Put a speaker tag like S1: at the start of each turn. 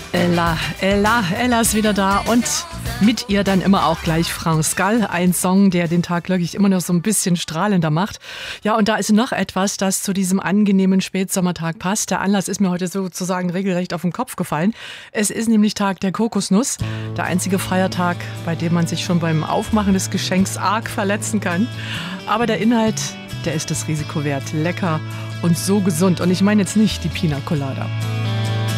S1: Ella ist wieder da und mit ihr dann immer auch gleich France Gall, ein Song, der den Tag wirklich immer noch so ein bisschen strahlender macht. Ja, und da ist noch etwas, das zu diesem angenehmen Spätsommertag passt. Der Anlass ist mir heute sozusagen regelrecht auf den Kopf gefallen. Es ist nämlich Tag der Kokosnuss, der einzige Feiertag, bei dem man sich schon beim Aufmachen des Geschenks arg verletzen kann. Aber der Inhalt, der ist das Risiko wert. Lecker und so gesund. Und ich meine jetzt nicht die Pina Colada.